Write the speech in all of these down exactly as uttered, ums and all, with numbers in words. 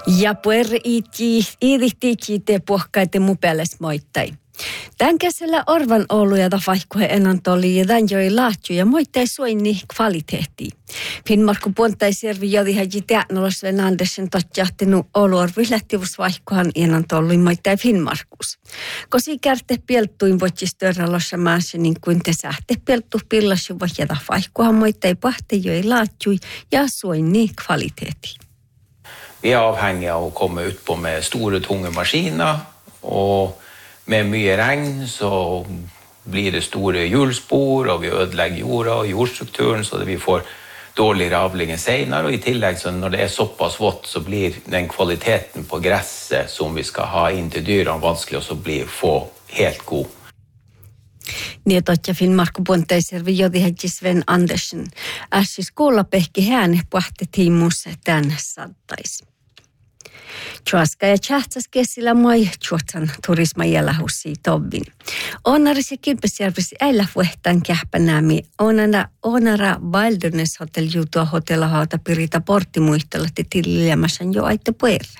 Ja puerre iidihtiikki te puhkaite mupeles moittai. Tän käsellä orvan oluja da vaikka he ennen toli ja tän joi laatju ja moittai suinni kvaliteetti. Finnmarkku puontai servi jodi häji teänolos Sven Andersen totjahtinu oluorvis lähtivus vaikkohan ennen tolli moittai Finnmarkus. Kosi kärte pieltuin voitsistörralossa maassa niin kuin te sähte pieltu pillasju vahjada vaikkohan moittai pahte joi laatjui ja suinni kvaliteetti. Vi är avhängiga av att komma ut på med stora tunga maskiner och med mycket regn så blir det stora hjulspår och vi ödelägger jorda och jordstrukturen så att vi får dålig avling senare och i tillägg så när det är så pass vått så blir den kvaliteten på gräset som vi ska ha in till dyren vanskelig och så blir få helt god. Nietot ja Finnmarkku puontaiservi jodi häji Sven Andersen. Ässis kuullapehki häne puhte tiimussa tän sattais. Tjuaska ja tjähtsas kessillä moi tjuotsan turisma jälähussi tovin. Onaris ja Kilpesjärvisi äillä vuehtaan kähpänäämi onana onara Wilderness Hotel jutua hotellahauta pirita porttimuistella te tilliämäsän jo aitte puerre.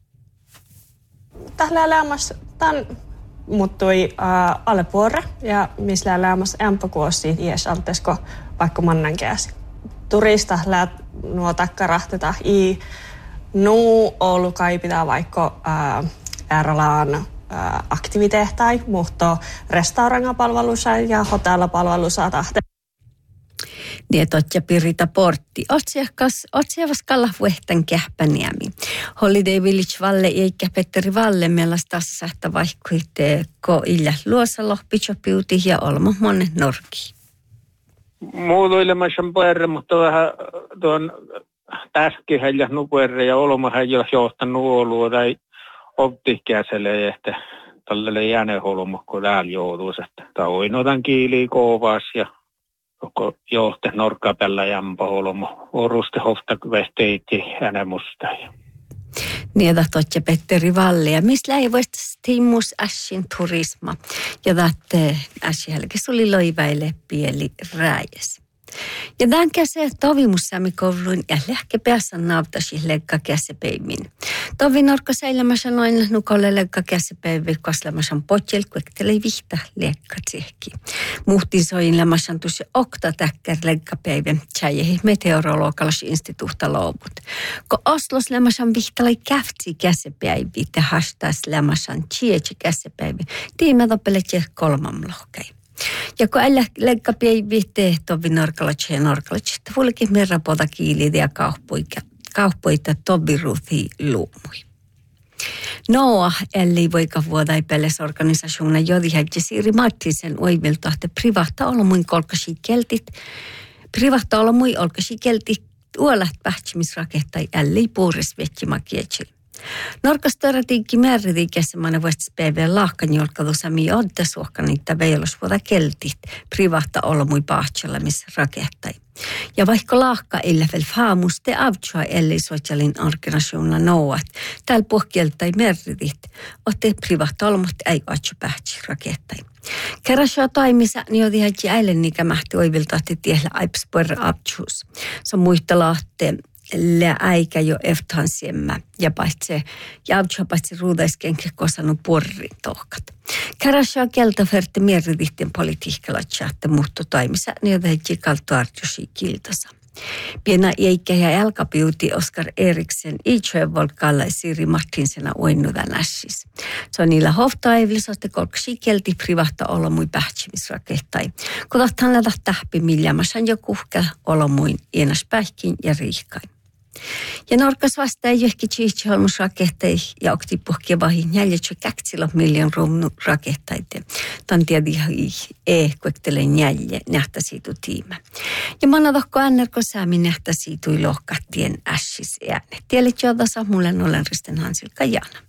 Tällä elämässä tämän muuttui äh, alle puolre ja missä elämässä ämpäkuosi ies altesko vaikka mannan käsi. Turista läät nuo takkarahteta i nuu ollut kai pitää vaikka äh, R-laan äh, aktiviteettai, mutta restaurangapalvelussa ja hotellapalvelussa tahte. Nietot ja pirita portti. Otsiakas, otsiavas kalla vuehtan kähpäniämi. Holiday Village Valle eikä Petteri Valle melastas sähtä vaikkuitte ko illä luosa lohpichopiuti ja olmo monen norki. Muotoilemassa puerre, mutta vähän tuon täskin ja nupuerre ja olmahan ei ole johtanut olua tai optikäselle, että tälle jääneholma, kun täällä joutuisi. Tämä oinotan kiiliä kovas ja koko johte norkkapellä jämpä olma. Oruste hofta vesteitti äänemusta. Niitä totja Petteri Valle ja missä ei voisi tiimus ässin turisma. Ja tätä ässin helkes oli loivaille pieli rääjäs. Ja tämän käsä tovimussami kouluun ja lähke päässä naavtasi legga käsepeimin. Tovi norko säilämässä noin nukolle legga käsepäivä kaslämässä potjel kuekteli vihta legga tsehki. Muhtin soin lämässä tuossa okta täkkär legga päivä tjäjehi meteorologikallis instituutta loobut. Ko Oslos lämässä vihtalai käftsi käsepäivä te hastas lämässä tjietsi käsepäivä. Tiimä toppeletje kolmam lohkai. Ja kun älä leikkapäiviä tehtovi norkalatsi ja norkalatsi, että fulkin merrapota kiiliä ja kaupoita toviruthi luumui. Noa, ellei voika vuoda ei peles organisaationa jodi hädje Siiri Martisen oivilta, että privata olmuin kolkasi keltit, privata olmuin olkasi keltit uolat pähtsimisrakettai ellei puuris vetjima kietsillä. Norkastöratiikki määritiikässä mana vuostis päivän lahkan jolkadusami odda suokkanitta veilosvuoda keltit privata olmui pahtsalla missä rakettai. Ja vaikka lahka illä vel faamuste avtsua ellei sosiaalin organisaationa nouat, täällä pohkieltai määritit, otte privata olmut ei otsu pähtsi rakettai. Kerrasjoa toimissa, niin odi hädji äilen nikä mähti oivilta, että tiellä aipspuerra avtsuus. Se on muista lahteen. Lä äikä jo eftansiemmä ja paitsi jautsa paitsi ruudaiskenke kosannut porrin tohkat. Kärasjaa keltaferti mieritihten politiikalla tjahte muuttu toimissa, niin tehti kaltu artjusi kiltasa. Piena eikä ja jalkapiuti Oskar Eriksen Iitsövolkalla ja Siiri Martinsena oinnudan ässis. Se on niillä hoftaivlisosta kolksi kelti privata olomui pähtsimisrakettai. Kun tahtaan lähdä tähpi millämässään jo kuhka olomuin ienas pähkin ja riihkain. Ja norkas vastaa johki tsiitsiholmusrakettai ja oktipuhkia vahin jäljetsä käksilo miljoon ruumnu rakettaite. Tämän tiedä ei kuektele jälje nähtä siitu tiimä. Ja manna tohko annerko saami nähtä siitui lohkahtien ässis ääne. Tielit joodasa mulle olen Risten Hansilka Jaana.